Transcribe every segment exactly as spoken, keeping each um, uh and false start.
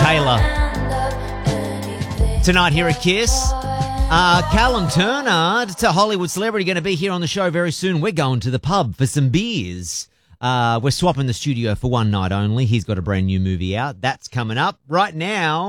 Taylor. Tonight here at Kiss. Uh, Callum Turner, it's a Hollywood celebrity, going to be here on the show very soon. We're going to the pub for some beers. Uh, we're swapping the studio for one night only. He's got a brand new movie out. That's coming up right now.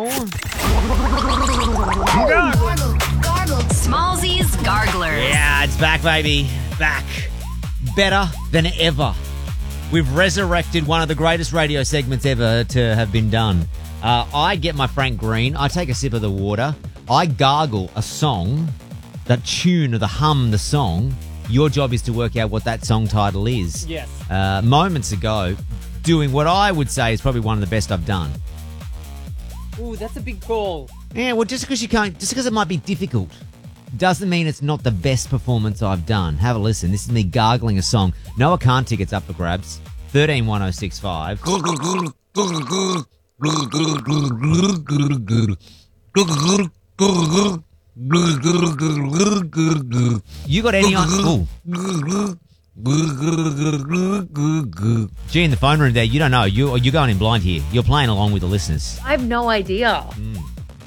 Smallzy's Garglers. Yeah, it's back, baby. Back. Better than ever. We've resurrected one of the greatest radio segments ever to have been done. Uh, I get my Frank Green. I take a sip of the water. I gargle a song, the tune or the hum, the song. Your job is to work out what that song title is. Yes. Uh, moments ago, doing what I would say is probably one of the best I've done. Ooh, that's a big call. Yeah, well, just because you can't, just because it might be difficult, doesn't mean it's not the best performance I've done. Have a listen. This is me gargling a song. Noah Khan tickets up for grabs. thirteen one oh six five. You got any on? Ooh. Gee, in the phone room there, you don't know. You, you're going in blind here. You're playing along with the listeners. I have no idea. Mm.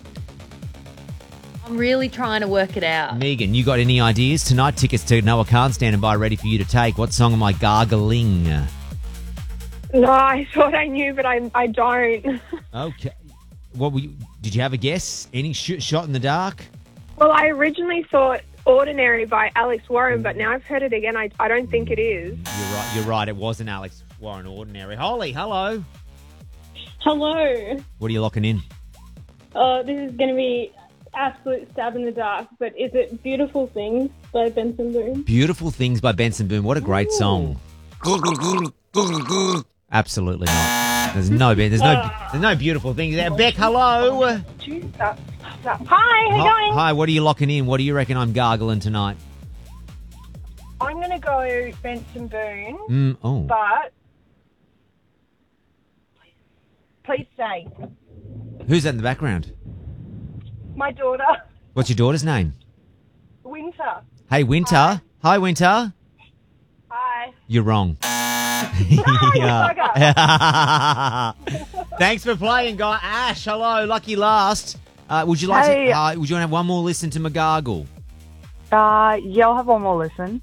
I'm really trying to work it out. Megan, you got any ideas? Tonight, tickets to Noah Khan standing by ready for you to take. What song am I gargling? No, I thought I knew, but I I don't. Okay. What were you, did you have a guess? Any sh- shot in the dark? Well, I originally thought Ordinary by Alex Warren, but now I've heard it again. I, I don't think it is. You're right. You're right. It wasn't Alex Warren Ordinary. Holly, hello. Hello. What are you locking in? Uh, this is going to be absolute stab in the dark, but is it Beautiful Things by Benson Boone? Beautiful Things by Benson Boone. What a great Ooh. song. Absolutely not. There's no there's no there's no beautiful things there. Beck, hello. Hi, how you going? Hi, what are you locking in? What do you reckon I'm gargling tonight? I'm going to go Benson Boone, Mm, oh. but please stay. Who's that in the background? My daughter, What's your daughter's name? Winter. Hey, Winter. Hi, Hi Winter. Hi. You're wrong. you Yeah. Thanks for playing, guy. Ash, hello. Lucky last. Uh, would you like Hey. to? Uh, would you want to have one more listen to my gargle? Uh, yeah, I'll have one more listen.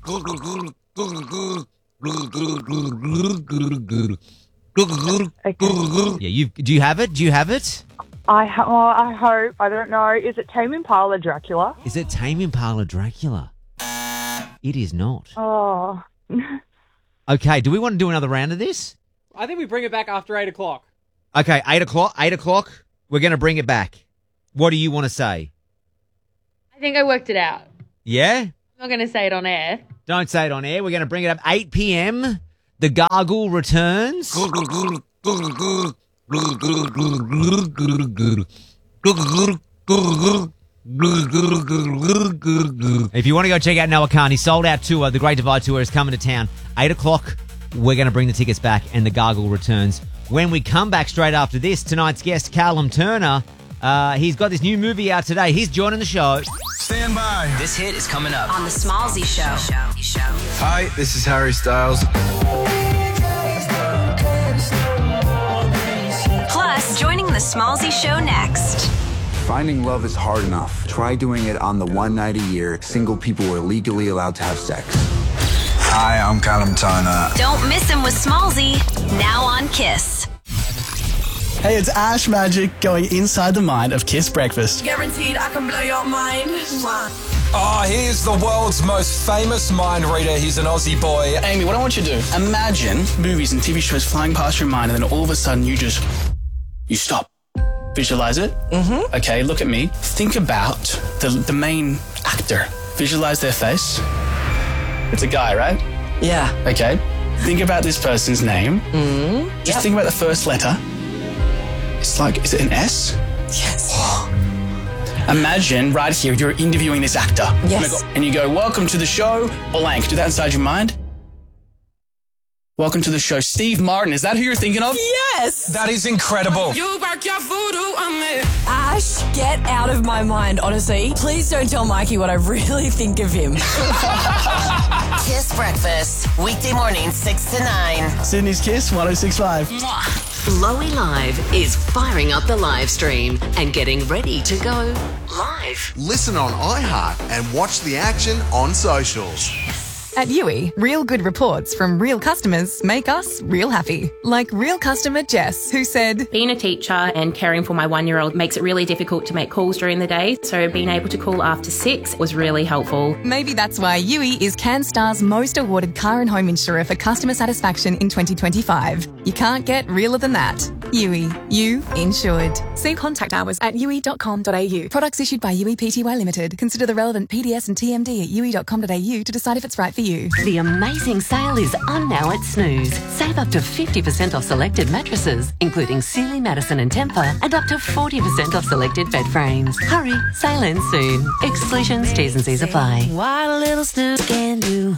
Okay. Yeah, you do you have it? Do you have it? I ha- well, I hope. I don't know. Is it Tame Impala Dracula? Is it Tame Impala Dracula? It is not. Oh. Okay, do we want to do another round of this? I think we bring it back after eight o'clock. Okay, eight o'clock. Eight o'clock. We're going to bring it back. What do you want to say? I think I worked it out. Yeah? I'm not going to say it on air. Don't say it on air. We're going to bring it up eight p.m. The gargle returns. If you want to go check out Noah Khan, he sold out tour. The Great Divide Tour is coming to town. eight o'clock, we're going to bring the tickets back and the gargle returns. When we come back straight after this, tonight's guest, Callum Turner, uh, he's got this new movie out today. He's joining the show. Stand by. This hit is coming up on the Smallzy Show. Hi, this is Harry Styles. Plus, joining the Smallzy Show next. Finding love is hard enough. Try doing it on the one night a year single people are legally allowed to have sex. Hi, I'm Callum Turner. Don't miss him with Smallzy, now on Kiss. Hey, it's Ash Magic going inside the mind of Kiss Breakfast. Guaranteed I can blow your mind. Oh, he's the world's most famous mind reader. He's an Aussie boy. Amy, what I want you to do, imagine movies and T V shows flying past your mind and then all of a sudden you just, you stop. Visualize it. Mm-hmm. Okay, look at me. Think about the, the main actor. Visualize their face. It's a guy, right? Yeah. Okay. Think about this person's name. Mm-hmm. Just yep. think about the first letter. It's like, is it an S? Yes. Imagine right here, you're interviewing this actor. Yes. And you go, welcome to the show, blank. Do that inside your mind. Welcome to the show, Steve Martin. Is that who you're thinking of? Yes. That is incredible. You work your voodoo on me. Ash, get out of my mind, honestly. Please don't tell Mikey what I really think of him. Kiss Breakfast, weekday morning, six to nine. Sydney's Kiss, one oh six point five. Mwah. Lowy Live is firing up the live stream and getting ready to go live. Listen on iHeart and watch the action on socials. At U I, real good reports from real customers make us real happy. Like real customer Jess, who said, being a teacher and caring for my one-year-old makes it really difficult to make calls during the day, so being able to call after six was really helpful. Maybe that's why U I is CanStar's most awarded car and home insurer for customer satisfaction in twenty twenty-five. You can't get realer than that. U I, you insured. See contact hours at u i dot com dot a u. Products issued by U I Pty Limited. Consider the relevant P D S and T M D at u i dot com dot a u to decide if it's right for you. The amazing sale is on now at Snooze. Save up to fifty percent off selected mattresses, including Sealy, Madison and Tempur, and up to forty percent off selected bed frames. Hurry, sale ends soon. Exclusions, T's and C's apply. What a little Snooze can do.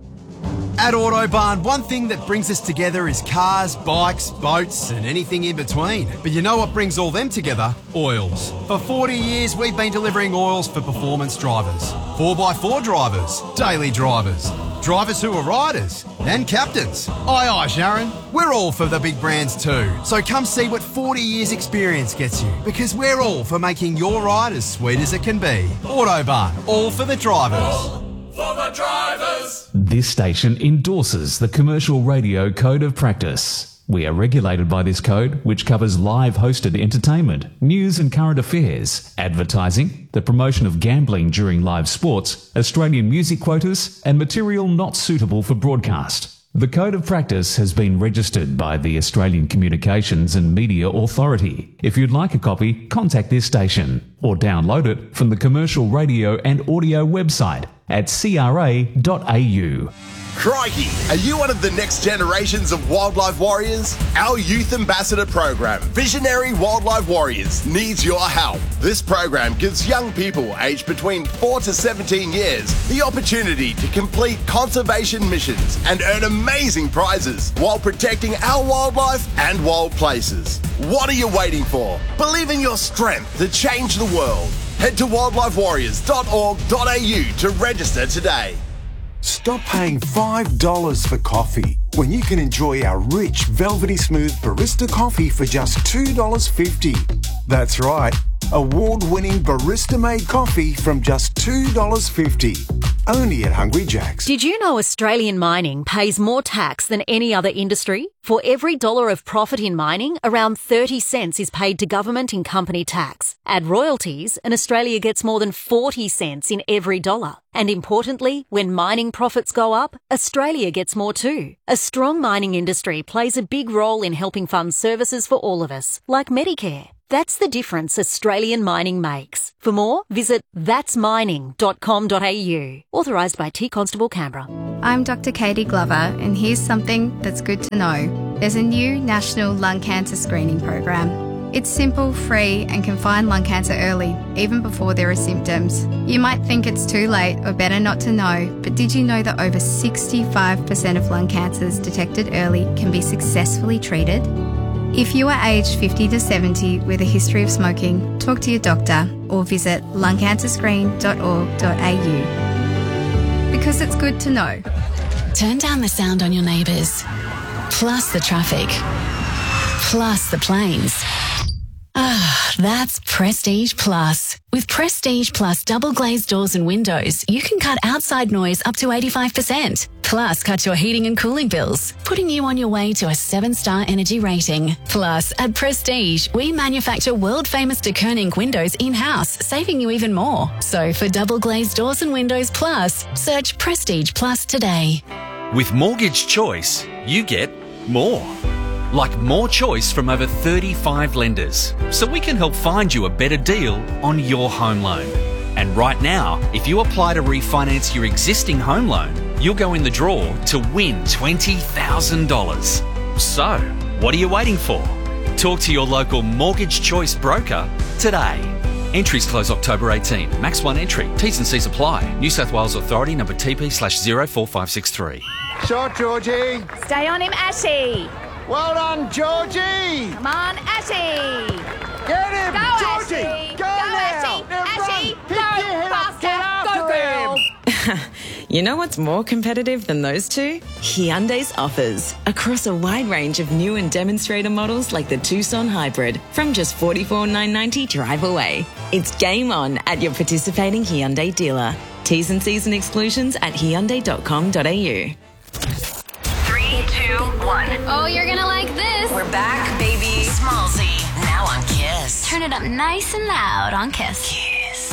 At Autobarn, one thing that brings us together is cars, bikes, boats and anything in between. But you know what brings all them together? Oils. For forty years, we've been delivering oils for performance drivers, four by four drivers, daily drivers, drivers who are riders and captains. Aye, aye, Sharon. We're all for the big brands too. So come see what forty years experience gets you, because we're all for making your ride as sweet as it can be. Autobarn, all for the drivers. For the drivers. This station endorses the Commercial Radio Code of Practice. We are regulated by this code, which covers live hosted entertainment, news and current affairs, advertising, the promotion of gambling during live sports, Australian music quotas, and material not suitable for broadcast. The Code of Practice has been registered by the Australian Communications and Media Authority. If you'd like a copy, contact this station or download it from the Commercial Radio and Audio website at c r a dot a u. Crikey, are you one of the next generations of wildlife warriors? Our youth ambassador program, Visionary Wildlife Warriors, needs your help. This program gives young people aged between four to seventeen years the opportunity to complete conservation missions and earn amazing prizes while protecting our wildlife and wild places. What are you waiting for? Believe in your strength to change the world. Head to wildlife warriors dot org dot a u to register today. Stop paying five dollars for coffee when you can enjoy our rich, velvety smooth barista coffee for just two dollars fifty. That's right, award-winning barista-made coffee from just two dollars fifty. Only at Hungry Jack's. Did you know Australian mining pays more tax than any other industry? For every dollar of profit in mining, around thirty cents is paid to government in company tax. Add royalties, and Australia gets more than forty cents in every dollar. And importantly, when mining profits go up, Australia gets more too. A strong mining industry plays a big role in helping fund services for all of us, like Medicare. That's the difference Australian mining makes. For more, visit thats mining dot com dot a u. Authorised by T Constable Canberra. I'm Doctor Katie Glover, and here's something that's good to know. There's a new national lung cancer screening program. It's simple, free, and can find lung cancer early, even before there are symptoms. You might think it's too late or better not to know, but did you know that over sixty-five percent of lung cancers detected early can be successfully treated? If you are aged fifty to seventy with a history of smoking, talk to your doctor or visit lung cancer screen dot org dot a u. Because it's good to know. Turn down the sound on your neighbours, plus the traffic, plus the planes. Ah, that's Prestige Plus. With Prestige Plus double glazed doors and windows, you can cut outside noise up to eighty-five percent. Plus, cut your heating and cooling bills, putting you on your way to a seven-star energy rating. Plus, at Prestige, we manufacture world-famous de Koning windows in-house, saving you even more. So for double glazed doors and windows plus, search Prestige Plus today. With Mortgage Choice, you get more. Like more choice from over thirty-five lenders, so we can help find you a better deal on your home loan. And right now, if you apply to refinance your existing home loan, you'll go in the draw to win twenty thousand dollars. So, what are you waiting for? Talk to your local Mortgage Choice broker today. Entries close October eighteenth. Max one entry. T's and C's apply. New South Wales Authority number T P slash zero four five six three. Shot, Georgie. Stay on him, Ashy. Well done, Georgie. Come on, Ashy. Get him, Go, Georgie. Ashy. Go, Go, now. Ashy. Now Ashy. run. Pick your head up. Get after Go, girl. him. You know what's more competitive than those two? Hyundai's offers. Across a wide range of new and demonstrator models like the Tucson Hybrid from just forty-four thousand nine hundred ninety dollars drive away. It's game on at your participating Hyundai dealer. T's and C's and exclusions at hyundai dot com dot a u. Three, two, one. Oh, you're gonna like this. We're back, baby. Smallsy. Now on Kiss. Turn it up nice and loud on Kiss.